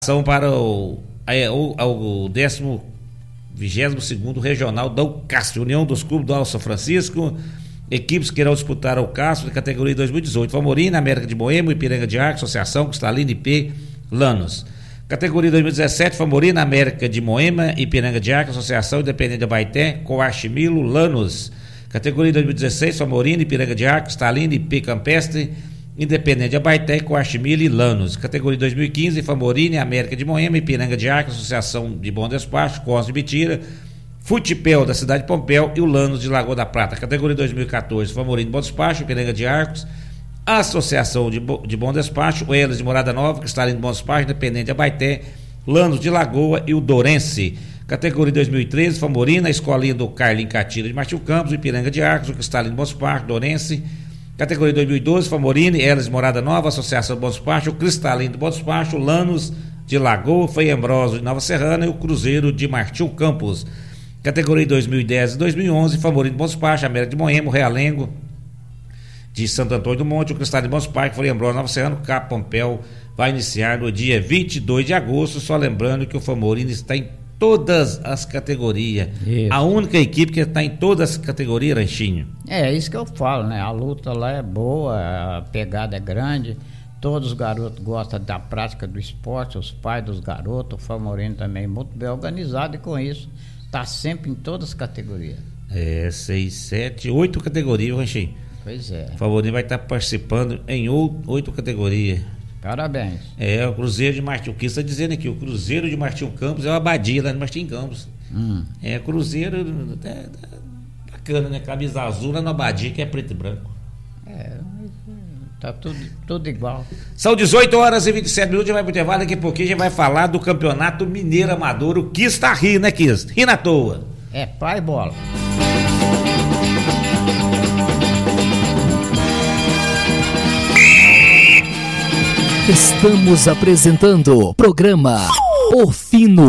Para o 22º Regional da UCASP, União dos Clubes do Alto São Francisco, equipes que irão disputar o CASP de categoria 2018, Famorina, América de Moema, Ipiranga de Arco, Associação Cristalina IP, Lanos. Categoria 2017, Famorina, América de Moema, Ipiranga de Arco, Associação Independente de Abaeté, Coachimilo, Lanos. Categoria 2016, Famorina, Ipiranga de Arco, Cristalina IP Campestre, Independente de Abaeté, Coachimilo e Lanos. Categoria 2015, Famorina, América de Moema, Ipiranga de Arco, Associação de Bom Despacho, Costa de Bitira, Futipel da cidade de Pompéu e o Lanos de Lagoa da Prata. Categoria 2014, Famorina de Bom Despacho, Ipiranga de Arcos, Associação de Bom Despacho, o Elas de Morada Nova, Cristalina de Bom Despacho, Independente de Abaeté, Lanos de Lagoa e o Dourense. Categoria 2013, Famorina, Escolinha do Carlinho Catira de Martil Campos, Ipiranga de Arcos, o Cristalino de Bom Despacho, Dourense. Categoria 2012, Famorina, Elas de Morada Nova, Associação de Bom Despacho, o Cristalino de Bom Despacho, Lanos de Lagoa, Frei Ambrósio de Nova Serrana e o Cruzeiro de Martil Campos. Categoria 2010 e 2011, Famorina de Bom Despacho, América de Moema, Realengo de Santo Antônio do Monte, o Cristalino de Bom Despacho, Frei Ambrósio de Nova Serrana, o Capo Pompéu vai iniciar no dia 22 de agosto, só lembrando que o Famorina está em todas as categorias. Isso. A única equipe que está em todas as categorias, Ranchinho. É isso que eu falo, né? A luta lá é boa, a pegada é grande, todos os garotos gostam da prática do esporte, os pais dos garotos, o Famorino também muito bem organizado e com isso está sempre em todas as categorias. 6, 7, 8 categorias, Ranchinho. Pois é. O Famorino vai estar participando em 8 categorias. Parabéns. O Cruzeiro de Martim, o que está dizendo aqui? O Cruzeiro de Martim Campos é uma abadia lá de Martim Campos. Cruzeiro bacana, né? Camisa azul lá na abadia que é preto e branco. Tá tudo igual. São 18 horas e 27 minutos, já vai pro intervalo, daqui a pouquinho a gente vai falar do Campeonato Mineiro Amador. O Kiss tá rindo, né, Kiss? Ri na toa. Pai bola. Estamos apresentando o programa O Fino.